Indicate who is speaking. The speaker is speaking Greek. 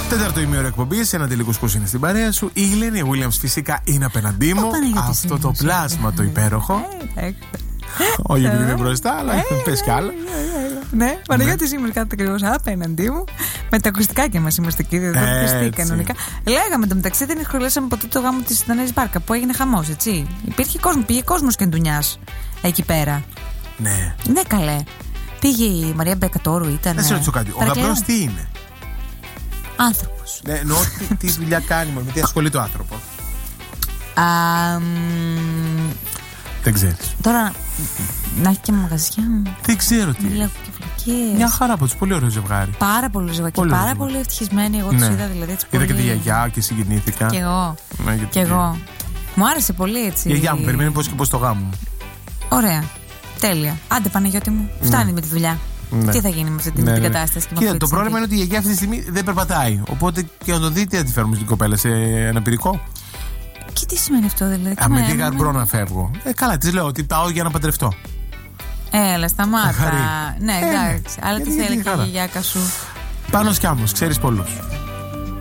Speaker 1: Τέταρτο ημίωρο εκπομπής, ένα τελικό σκούς είναι στην παρέα σου. Η Γλένια Williams φυσικά είναι απέναντί μου. Αυτό το πλάσμα το υπέροχο. Όχι επειδή είναι μπροστά, αλλά πες κι άλλα.
Speaker 2: Ναι, Παναγιώτη σήμερα κάθεται ακριβώς απέναντί μου. Με τα ακουστικάκια μας είμαστε εκεί, δεν θα ακουστεί κανονικά. Λέγαμε το μεταξύ, δεν σχολιάσαμε ποτέ το γάμο της Δανέζης Μπάρκα που έγινε χαμός, έτσι. Υπήρχε κόσμο, πήγε κόσμος και ντουνιάς εκεί πέρα.
Speaker 1: Ναι.
Speaker 2: Ναι, καλέ. Πήγε η Μαρία Μπεκατόρου, ήταν.
Speaker 1: Να σε ρωτήσω κάτι. Ο Γαμπρός τι είναι?
Speaker 2: Άνθρωπος.
Speaker 1: Ναι, εννοώ τι δουλειά κάνει, με τι ασχολείται ο άνθρωπος. Δεν ξέρεις.
Speaker 2: Τώρα να έχει και μαγαζιά.
Speaker 1: Δεν ξέρω τι. Μια χαρά από τους, πολύ ωραίο ζευγάρι.
Speaker 2: Πάρα πολύ ζευγάρι και πάρα πολύ ευτυχισμένοι. Εγώ τους είδα δηλαδή.
Speaker 1: Είδα και τη γιαγιά και συγκινήθηκα.
Speaker 2: Και εγώ. Και εγώ. Μου άρεσε πολύ έτσι.
Speaker 1: Η γιαγιά μου περιμένει πώς και πώς το γάμο μου.
Speaker 2: Ωραία. Τέλεια. Άντε Παναγιώτη μου. Φτάνει με τη δουλειά. Ναι. Τι θα γίνει με αυτή την κατάσταση?
Speaker 1: Κοίτα, το πρόβλημα είναι ότι η γιαγιά αυτή τη στιγμή δεν περπατάει. Οπότε και να το δει, τι θα τη φέρουμε στην κοπέλα, σε αναπηρικό.
Speaker 2: Και τι σημαίνει αυτό δηλαδή?
Speaker 1: Με τι γαρμπρό να φεύγω. Καλά, τη λέω ότι πάω για να παντρευτώ.
Speaker 2: Έλα, σταμάτα. Ναι, εντάξει. Αλλά τι θέλει και η γιαγιάκα σου?
Speaker 1: Πάνω κι άμμος, ξέρεις πολλούς.